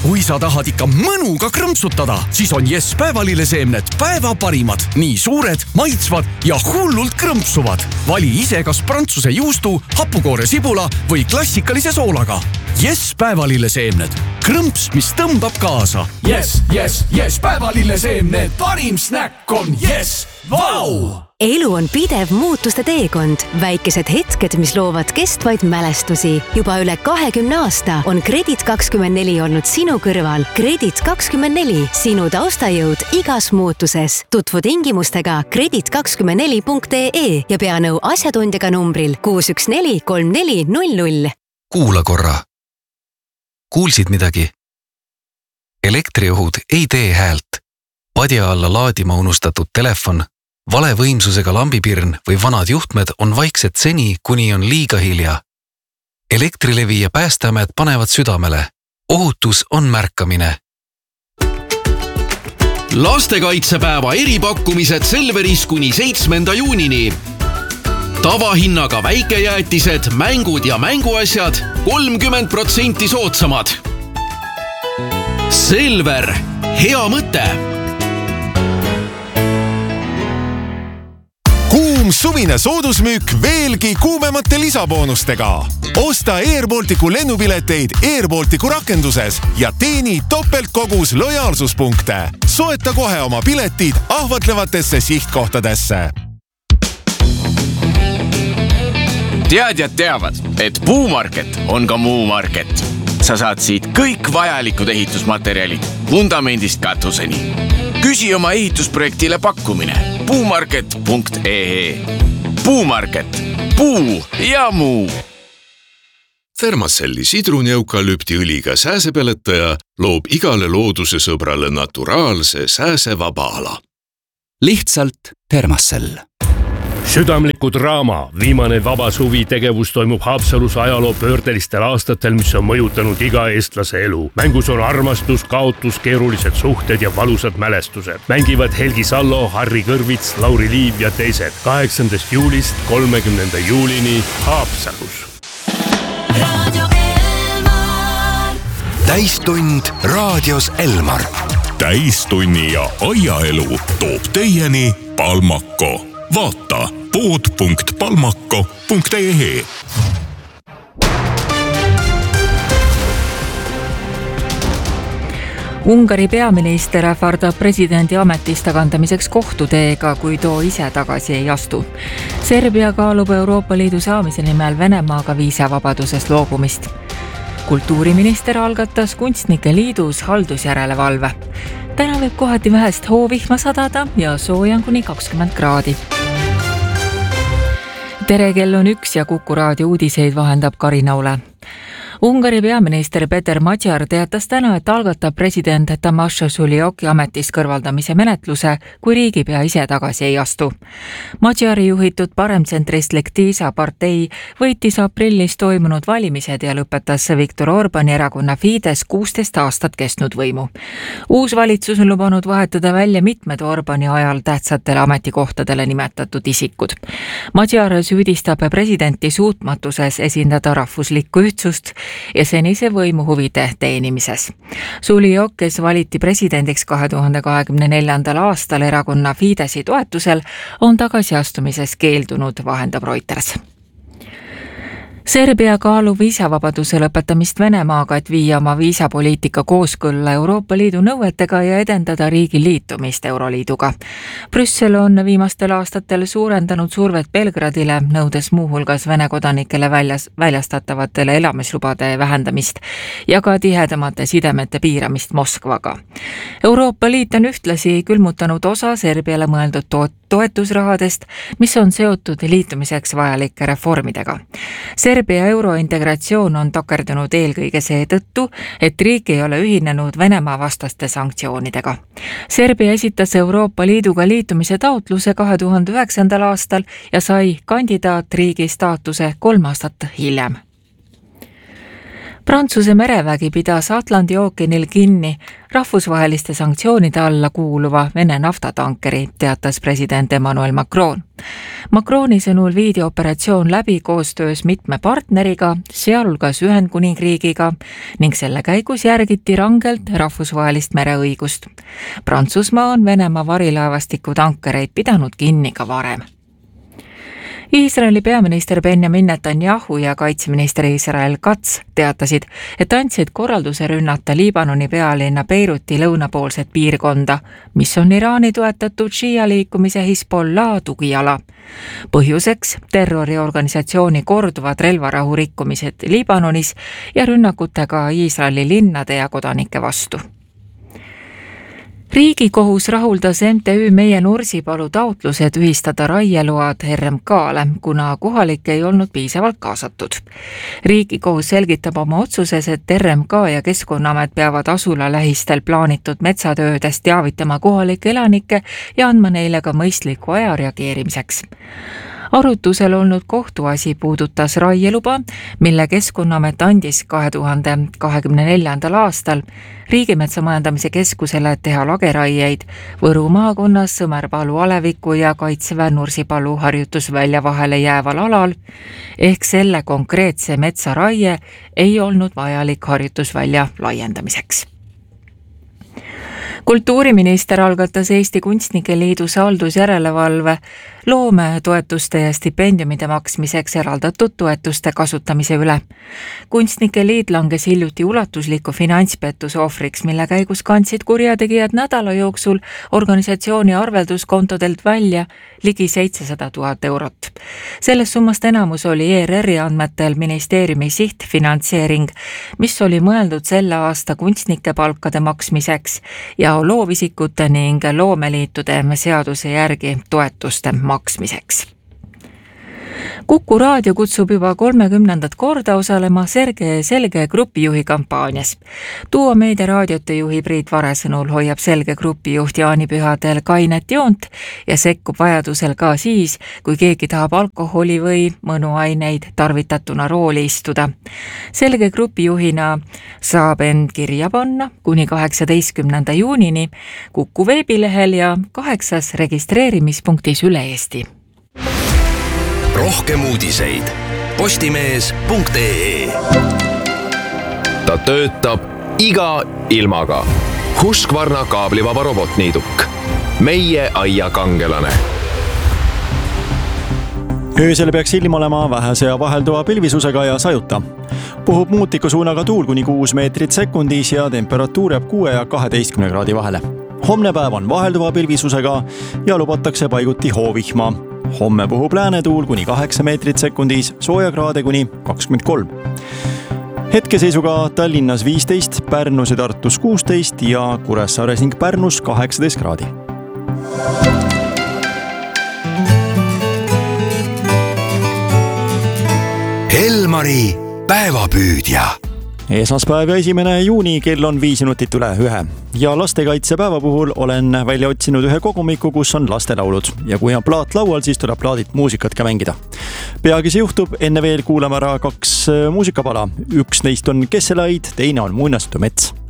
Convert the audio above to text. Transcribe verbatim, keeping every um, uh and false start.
Kui sa tahad ikka mõnuga krõmpsutada, siis on Yes päevalilleseemned päeva parimad. Nii suured, maitsvad ja hullult krõmpsuvad. Vali ise kas prantsuse juustu, hapukoore sibula või klassikalise soolaga. Yes päevalilleseemned. Krõmps, mis tõmbab kaasa. Yes, yes, yes päevalilleseemned. Parim snäkk on Yes. Vau! Elu on pidev muutuste teekond. Väikesed hetked, mis loovad kestvaid mälestusi. Juba üle kahekümne aasta on Kredit kakskümmend neli olnud sinu kõrval. Kredit kakskümmend neli, sinu taustajõud igas muutuses. Tutvu tingimustega kredit kakskümmend neli punkt ee ja pea nõu asjatundjaga numbril kuus üks neli kolm neli null null. Kuula korra. Kuulsid midagi? Elektriohud ei tee häält. Padja alla laadima unustatud telefon, vale võimsusega lambipirn või vanad juhtmed on vaiksed seni, kuni on liiga hilja. Elektrilevi ja Päästeamet panevad südamele. Ohutus on märkamine. Lastekaitsepäeva eripakkumised Selveris kuni seitsmenda juunini. Tavahinnaga väikejäätised, mängud ja mänguasjad kolmkümmend protsenti soodsamad. Selver, hea mõte! Kuum suvine soodusmüük veelgi kuumemate lisaboonustega. Osta AirBalticu lennupileteid AirBalticu rakenduses ja teeni topeltkogus lojaalsuspunkte. Soeta kohe oma piletid ahvatlevatesse sihtkohtadesse. Teadjad teavad, et Puumarket on ka Muumarket. Sa saad siit kõik vajalikud ehitusmaterjalid, vundamendist katuseni. Küsi oma ehitusprojektile pakkumine puumarket punkt ee. Puumarket. Puu ja muu. Thermacelli sidrunieukalüptiõliga sääsepeletaja loob igale looduse sõbrale naturaalse sääsevaba ala. Lihtsalt Thermacell. Südamliku draama. Viimane vaba suvi tegevus toimub Haapsalus ajaloo pöördelistel aastatel, mis on mõjutanud iga eestlase elu. Mängus on armastus, kaotus, keerulised suhted ja valusad mälestused. Mängivad Helgi Sallo, Harri Kõrvits, Lauri Liiv ja teised. kaheksandast juulist kolmekümnenda juulini Haapsalus. Radio Elmar. Täistund raadios Elmar. Täistunni ja aiaelu toob teieni Palmako. Vaata pood punkt palmako punkt ee. Ungari peaminister ähvardab presidendi ametist tagandamiseks kohtuteega, kui too ise tagasi ei astu. Serbia kaalub Euroopa Liidu saamise nimel Venemaaga viisavabadusest loobumist. Kultuuriminister algatas kunstnike liidus haldusjärelevalve. Täna võib kohati vähest hoovihma sadada ja sooja on kuni kakskümmend kraadi. Tere, kell on üks ja Kuku raadio uudiseid vahendab Karina Ule. Ungari peaminister Peter Magyar teatas täna, et algatab president Tamas Sulioki ametist kõrvaldamise menetluse, kui riigipea ise tagasi ei astu. Magyari juhitud paremtsentristlik Tiisa partei võitis aprillis toimunud valimised ja lõpetas Viktor Orbani erakonna Fides kuusteist aastat kestnud võimu. Uus valitsus on lubanud vahetada välja mitmed Orbani ajal tähtsatele ametikohtadele nimetatud isikud. Magyar süüdistab presidenti suutmatuses esindada rahvuslikku ühtsust ja senise võimu huvide teenimises. Suliok, kes valiti presidendiks kahe tuhande kahekümne neljandal aastal erakonna Fidesi toetusel, on tagasiastumises keeldunud, vahendab Reuters. Serbia kaalub viisavabaduse lõpetamist Venemaaga, et viia oma viisapoliitika kooskõlla Euroopa Liidu nõuetega ja edendada riigi liitumist Euroliiduga. Brüssel on viimastel aastatel suurendanud survet Belgradile, nõudes muuhulgas Vene kodanikele väljas, väljastatavatele elamislubade vähendamist ja ka tihedamate sidemete piiramist Moskvaga. Euroopa Liit on ühtlasi külmutanud osa Serbiale mõeldud toot toetusrahadest, mis on seotud liitumiseks vajalike reformidega. Serbia eurointegratsioon on takerdunud eelkõige seetõttu, et riik ei ole ühinenud Venemaa vastaste sanktsioonidega. Serbia esitas Euroopa Liiduga liitumise taotluse kahe tuhande üheksandal aastal ja sai kandidaatriigi staatuse kolm aastat hiljem. Prantsuse merevägi pidas Atlandi ookeanil kinni rahvusvaheliste sanktsioonide alla kuuluva Vene naftatankeri, teatas president Emmanuel Macron. Macroni sõnul viidi operatsioon läbi koostöös mitme partneriga, sealhulgas Ühendkuningriigiga, ning selle käigus järgiti rangelt rahvusvahelist mereõigust. Prantsusmaa on Venemaa varilaevastiku tankereid pidanud kinni ka varem. Iisraeli peaminister Benjamin Netanyahu ja kaitseminister Israel Katz teatasid, et andsid korralduse rünnata Liibanoni pealinna Beiruti lõunapoolset piirkonda, mis on Iraani toetatud Shia liikumise Hezbollah tugiala. Põhjuseks terroriorganisatsiooni korduvad relvarahu rikkumised Liibanonis ja rünnakutega Iisraeli linnade ja kodanike vastu. Riigikohus rahuldas M T Ü Meie Nursipalu taotluse tühistada raieload R M K-le, kuna kohalik ei olnud piisavalt kaasatud. Riigikohus selgitab oma otsuses, et R M K ja Keskkonnaamet peavad asula lähistel plaanitud metsatöödest teavitama kohalikke elanikke ja andma neile ka mõistliku aja reageerimiseks. Arutusel olnud kohtuasi puudutas raieluba, mille Keskkonnaamet andis kahe tuhande kahekümne neljandal aastal Riigimetsa majandamise keskusele teha lageraieid Võru maakonnas Sõmerpalu aleviku ja Kaitseväe Nursipalu harjutusvälja vahele jääval alal, ehk selle konkreetse metsaraie ei olnud vajalik harjutusvälja laiendamiseks. Kultuuriminister algatas Eesti Kunstnike Liidu haldusjärelevalve loometoetuste ja stipendiumide maksmiseks eraldatud toetuste kasutamise üle. Kunstnike Liit langes hiljuti ulatusliku finantspettuse ohvriks, mille käigus kandsid kurjategijad nädala jooksul organisatsiooni arvelduskontodelt välja ligi seitsesada tuhat eurot. Sellest summast enamus oli E R R-i andmetel ministeeriumi sihtfinantseering, mis oli mõeldud selle aasta kunstnike palkade maksmiseks ja loovisikute ning loomeliitude seaduse järgi toetuste maksmiseks. Kuku raadio kutsub juba kolmekümnendat korda osalema Serge Selge grupijuhi kampaanias. Tuua meedia raadiote juhi Priit Vare sõnul hoiab Selge grupijuht jaanipühadel kainet joont ja sekkub vajadusel ka siis, kui keegi tahab alkoholi või mõnuaineid tarvitatuna rooli istuda. Selge grupijuhina saab end kirja panna kuni kaheksateistkümnenda juunini Kuku veebilehel ja kaheksas registreerimispunktis üle Eesti. Rohkem uudiseid postimees punkt ee. Ta töötab iga ilmaga. Husqvarna kaablivaba robotniiduk. Meie aia kangelane. Öösel peaks ilm olema vähese ja vahelduva pilvisusega ja sajuta. Puhub muutiku suunaga tuul kuni kuus meetrit sekundis ja temperatuur jääb kuue ja kaheteistkümne kraadi vahele. Homne päev on vahelduva pilvisusega ja lubatakse paiguti hoovihma. Homme puhub läänetuul kuni kaheksa meetrit sekundis, sooja kraade kuni kakskümmend kolm. Hetkeseisuga Tallinnas viisteist, Pärnus ja Tartus kuusteist ja Kuressaares ning Pärnus kaheksateist kraadi. Elmari päevapüüdja. Esmaspäev ja esimene juuni kell on viis minutit üle ühe. Ja lastekaitsepäeva puhul olen välja otsinud ühe kogumiku, kus on lastelaulud. Ja kui on plaat laual, siis tuleb plaadilt muusikat ka mängida. Peagi see juhtub, enne veel kuulame ära kaks muusikapala. Üks neist on Kesselaid, teine on Muinasjutu mets.